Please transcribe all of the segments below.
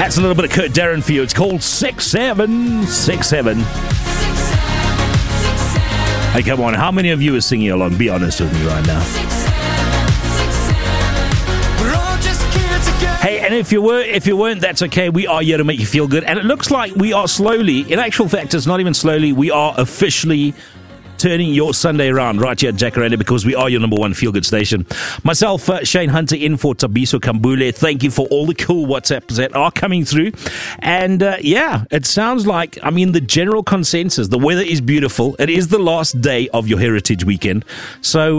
That's a little bit of Kurt Darren for you. It's called 6767. Hey, come on. How many of you are singing along? Be honest with me right now. Hey, and if you weren't, that's okay. We are here to make you feel good. And it looks like we are slowly, in actual fact, it's not even slowly, we are officially turning your Sunday around right here at Jacaranda, because we are your number one feel-good station. Myself, Shane Hunter, in for Tabiso Kambule. Thank you for all the cool WhatsApps that are coming through. And it sounds like, the general consensus, the weather is beautiful. It is the last day of your Heritage Weekend. So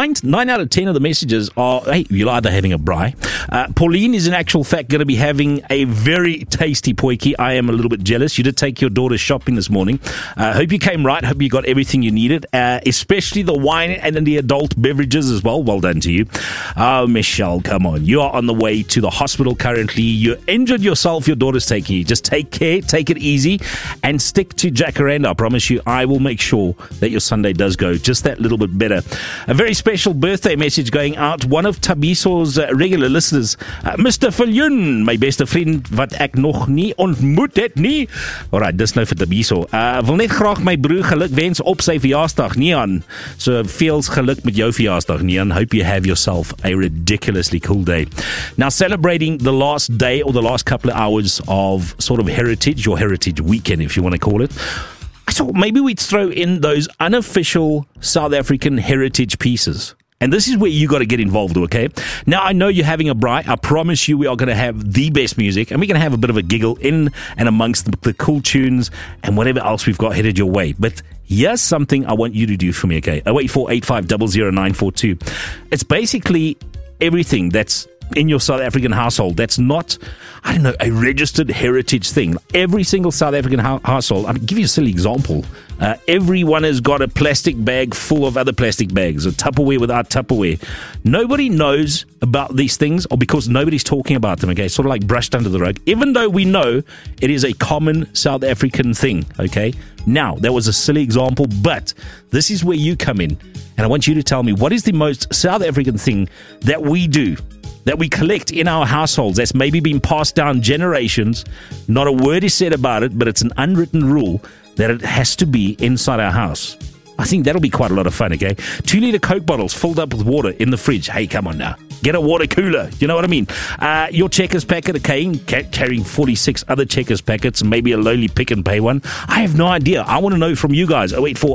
9 out of 10 of the messages are, hey, you're either having a braai. Pauline is in actual fact going to be having a very tasty potjie. I am a little bit jealous. You did take your daughter shopping this morning. Hope you came right. Hope you got everything you needed. Especially the wine and then the adult beverages as well. Well done to you. Oh, Michelle, come on. You are on the way to the hospital currently. You're injured yourself. Your daughter's taking you. Just take care, take it easy, and stick to Jacaranda. I promise you, I will make sure that your Sunday does go just that little bit better. A very special birthday message going out. One of Tabiso's regular listeners, Mr. Viljoen, my beste vriend wat ek nog nie ontmoet het nie. Alright, dis nou vir Tabiso. Wil net graag my broer geluk wens op sy verjaarsdag, Nian. So feels geluk met jou verjaarsdag, Nian. Hope you have yourself a ridiculously cool day. Now, celebrating the last day or the last couple of hours of sort of heritage, or Heritage Weekend, if you want to call it, I thought maybe we'd throw in those unofficial South African heritage pieces. And this is where you got to get involved, okay? Now, I know you're having a braai. I promise you we are going to have the best music, and we're going to have a bit of a giggle in and amongst the cool tunes and whatever else we've got headed your way. But here's something I want you to do for me, okay? 08485000942. It's basically everything that's in your South African household that's not, a registered heritage thing. Every single South African household, I'll give you a silly example. Everyone has got a plastic bag full of other plastic bags, a Tupperware without Tupperware. Nobody knows about these things, or because nobody's talking about them, okay? It's sort of like brushed under the rug, even though we know it is a common South African thing, okay? Now, that was a silly example, but this is where you come in, and I want you to tell me, what is the most South African thing that we do, that we collect in our households, that's maybe been passed down generations? Not a word is said about it, but it's an unwritten rule that it has to be inside our house. I think that'll be quite a lot of fun, okay? 2-liter Coke bottles filled up with water in the fridge. Hey, come on now. Get a water cooler. You know what I mean? Your Checkers packet, okay? Carrying 46 other Checkers packets, maybe a lowly Pick and Pay one. I have no idea. I want to know from you guys.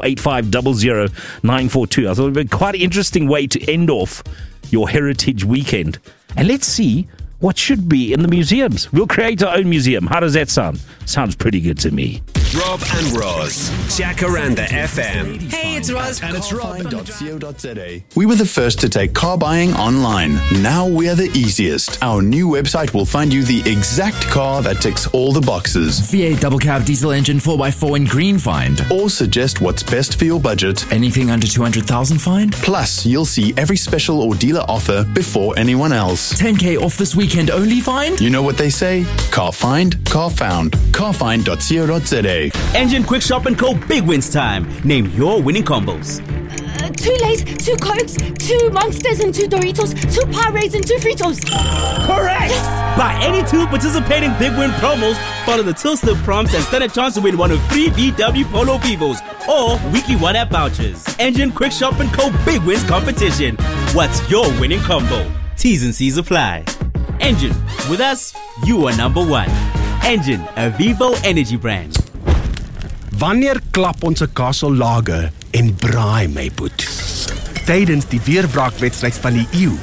08485000942. I thought it would be quite an interesting way to end off your Heritage Weekend. And let's see what should be in the museums. We'll create our own museum. How does that sound? Sounds pretty good to me. Rob and Roz, Jacaranda FM. Hey, it's Roz. And it's Rob.co.za. We were the first to take car buying online. Now we're the easiest. Our new website will find you the exact car that ticks all the boxes. V8 double cab diesel engine 4x4 in green find. Or suggest what's best for your budget. Anything under 200,000 find. Plus, you'll see every special or dealer offer before anyone else. 10K off this weekend only find. You know what they say? Car find, car found. Carfind.co.za. Engine Quick Shop & Co. Big Wins time. Name your winning combos. 2 Lays, 2 Cokes, 2 Monsters and 2 Doritos, 2 Powerades and 2 Fritos. Correct! Yes! Buy any 2 participating Big Win promos, follow the Till Slip prompts, and stand a chance to win one of 3 VW Polo Vivos or weekly 1-app vouchers. Engine Quick Shop & Co. Big Wins competition. What's your winning combo? T's and C's apply. Engine, with us, you are number one. Engine, a Vivo energy brand. Wanneer klap ons 'n Castle Lager en braai my boet? Tydens die weerwraakwedstryd van die eeu.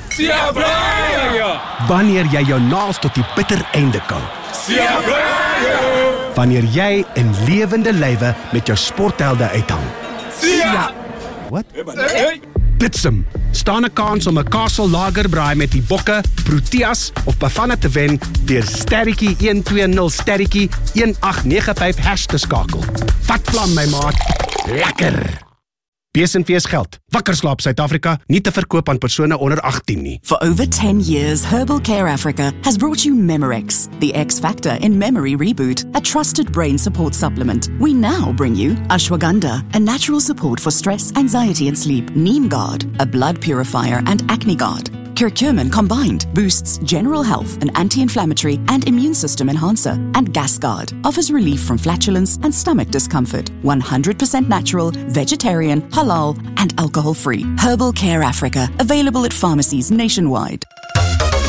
Wanneer jy jou naels tot die bitter einde kan. Wanneer jy in lewende lywe met jou sporthelde uithang. Wat? Bitsum, staan 'n kans om 'n Castle Lager braai met die Bokke, Proteas of Bafana te wen deur sterretjie 120 sterretjie 1895 # te skakel. Wat plan my maat? Lekker! Besenfees geld. Wakker slaap Suid-Afrika, nie te verkoop aan persone onder 18 nie. For over 10 years, Herbal Care Africa has brought you Memorex, the X Factor in Memory Reboot, a trusted brain support supplement. We now bring you Ashwagandha, a natural support for stress, anxiety and sleep, Neem Guard, a blood purifier and acne guard, Curcumin combined boosts general health, an anti-inflammatory and immune system enhancer. And GasGuard offers relief from flatulence and stomach discomfort. 100% natural, vegetarian, halal, and alcohol-free. Herbal Care Africa, available at pharmacies nationwide.